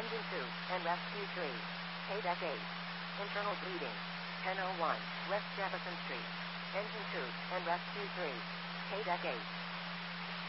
Engine 2 and rescue 3. KDEC 8. Internal bleeding. 1001 West Jefferson Street. Engine 2 and rescue 3. KDEC 8.